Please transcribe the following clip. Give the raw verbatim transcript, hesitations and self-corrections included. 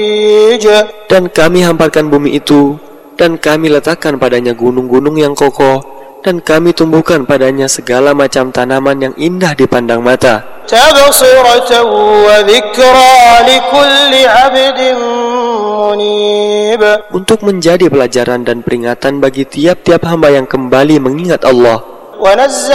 Dan kami hamparkan bumi itu, dan kami letakkan padanya gunung-gunung yang kokoh, dan kami tumbuhkan padanya segala macam tanaman yang indah dipandang mata, untuk menjadi pelajaran dan peringatan bagi tiap-tiap hamba yang kembali mengingat Allah.